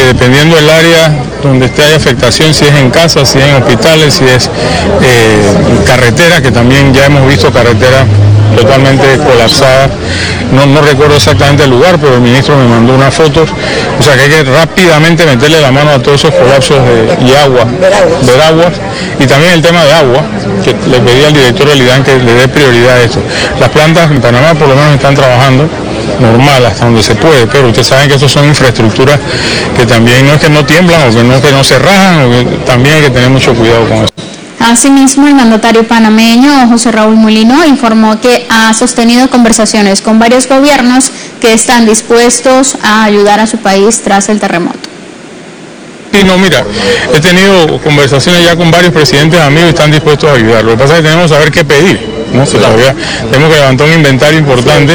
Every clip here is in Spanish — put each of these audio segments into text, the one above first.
dependiendo del área donde esté hay afectación, si es en casa, si es en hospitales, si es carretera, que también ya hemos visto carreteras totalmente colapsadas. No recuerdo exactamente el lugar, pero el ministro me mandó unas fotos. O sea que hay que rápidamente meterle la mano a todos esos colapsos y agua, veraguas, y también el tema de agua, que le pedí al director del IDAN que le dé prioridad a esto. Las plantas en Panamá por lo menos están trabajando normal hasta donde se puede, pero ustedes saben que estos son infraestructuras que también no es que no tiemblan o que no se rajan, o que también hay que tener mucho cuidado con eso. Asimismo, el mandatario panameño, José Raúl Mulino, informó que ha sostenido conversaciones con varios gobiernos que están dispuestos a ayudar a su país tras el terremoto. Sí, no, mira, he tenido conversaciones ya con varios presidentes amigos y están dispuestos a ayudar. Lo que pasa es que tenemos que saber qué pedir, ¿no? Todavía tenemos que levantar un inventario importante.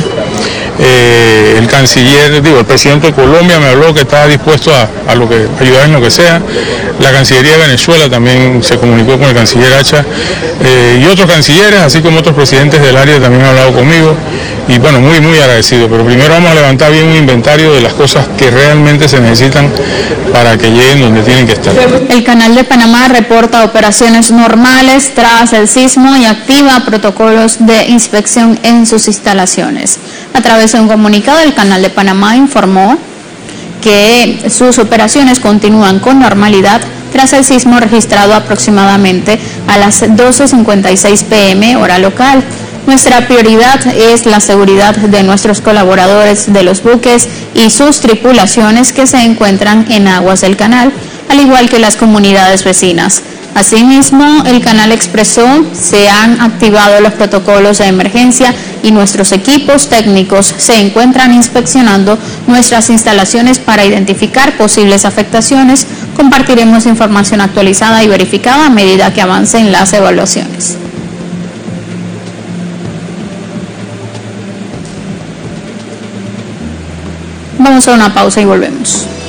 El canciller, el presidente de Colombia me habló que estaba dispuesto a ayudar en lo que sea. La Cancillería de Venezuela también se comunicó con el canciller Hacha y otros cancilleres, así como otros presidentes del área también han hablado conmigo. Y bueno, muy agradecido, pero primero vamos a levantar bien un inventario de las cosas que realmente se necesitan para que lleguen donde tienen que estar. El Canal de Panamá reporta operaciones normales tras el sismo y activa protocolos de inspección en sus instalaciones. A través de un comunicado, el Canal de Panamá informó que sus operaciones continúan con normalidad tras el sismo registrado aproximadamente a las 12:56 p.m. hora local. Nuestra prioridad es la seguridad de nuestros colaboradores de los buques y sus tripulaciones que se encuentran en aguas del canal, al igual que las comunidades vecinas. Asimismo, el canal expresó se han activado los protocolos de emergencia y nuestros equipos técnicos se encuentran inspeccionando nuestras instalaciones para identificar posibles afectaciones. Compartiremos información actualizada y verificada a medida que avancen las evaluaciones. Vamos a una pausa y volvemos.